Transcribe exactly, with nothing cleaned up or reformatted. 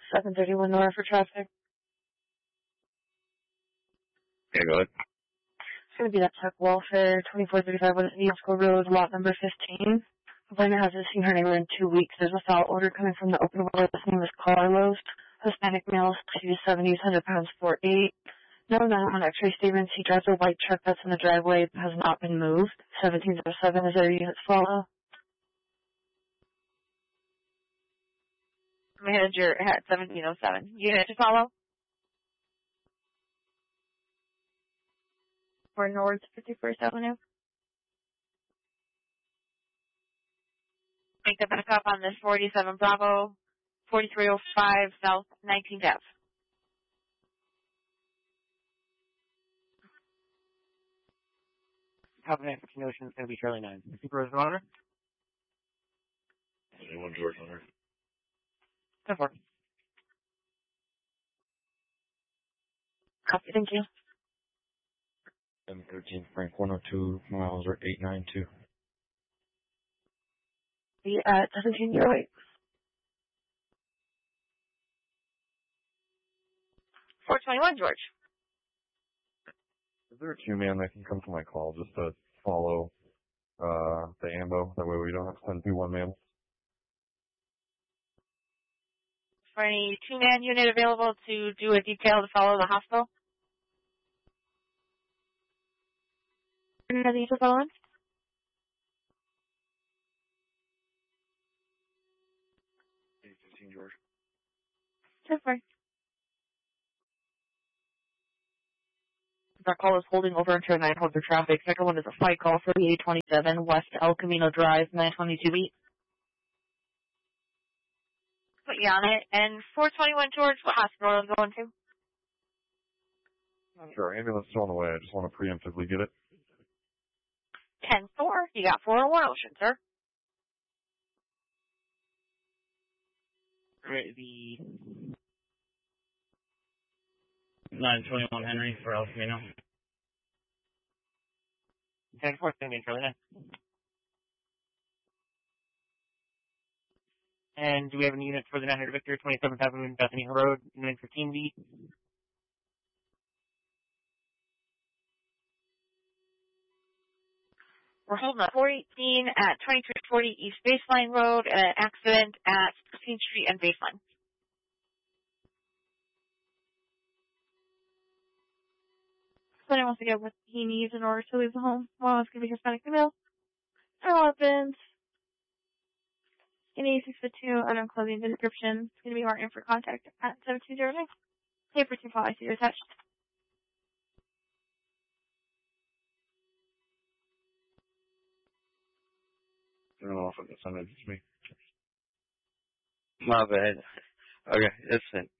seven thirty-one Nora for traffic. Yeah, go ahead. It's going to be that Tech Welfare, twenty-four thirty-five West Neosco Road, lot number fifteen. Complainant hasn't seen her neighbor in two weeks. There's a foul odor coming from the open water. His name is Carlos. Hispanic male, sixties, seventies, one hundred pounds, four eight. No known on x-ray statements. He drives a white truck that's in the driveway. Has not been moved. seventeen oh seven is there units follow. Manager at seventeen oh seven. Unit to follow? For North fifty-first Avenue. Make the backup on this forty-seven Bravo, forty-three oh five South nineteenth Avenue. Covenant fifteen Ocean is going to be Charlie nine. Supervisor Monitor? Anyone, George Hunter? ten four. Copy, thank you. M thirteen Frank one oh two miles or eight nine two. Be at seventeen oh eight. four twenty-one, George. Is there a two man that can come to my call just to follow uh, the AMBO? That way we don't have to send two one man. For any two-man unit available to do a detail to follow the hospital? Any to follow in? eight fifteen, George. ten four. That call is holding over into nine hundred traffic. Second one is a fight call for the eight twenty-seven West El Camino Drive, nine twenty-two beat. Put you on it. And four twenty-one, George, what hospital are you going to? Sure, ambulance is on the way. I just want to preemptively get it. ten four. You got four oh one Ocean, sir. Right, the nine twenty-one Henry for El Camino. ten four, send me Charlie nine. And do we have any units for the nine hundred Victor, twenty-seventh Avenue, Bethany Road, nine fifteen B? We're holding up four eighteen at twenty-three forty East Baseline Road, an accident at sixteenth Street and Baseline. Somebody wants to get what he needs in order to leave the home. One wants to be Hispanic female. No weapons. Skinny, six foot two, unknown clothing description. It's going to be Martin for contact at seventeen oh nine. Paper two file I C attached. I don't know if I can send it to me. My bad. Okay, that's it.